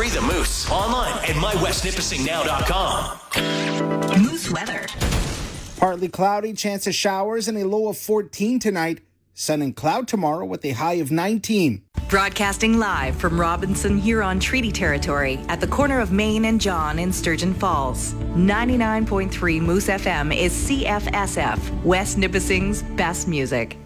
Free the Moose online at mywestnipissingnow.com. Moose weather. Partly cloudy, chance of showers, and a low of 14 tonight. Sun and cloud tomorrow with a high of 19. Broadcasting live from Robinson Huron Treaty Territory at the corner of Main and John in Sturgeon Falls. 99.3 Moose FM is CFSF, West Nipissing's best music.